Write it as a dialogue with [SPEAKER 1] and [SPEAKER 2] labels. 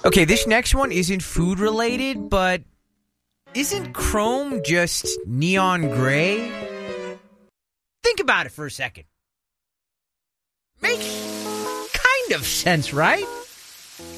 [SPEAKER 1] Okay, this next one isn't food related, but isn't chrome just neon gray? Think about it for a second. Makes kind of sense, right?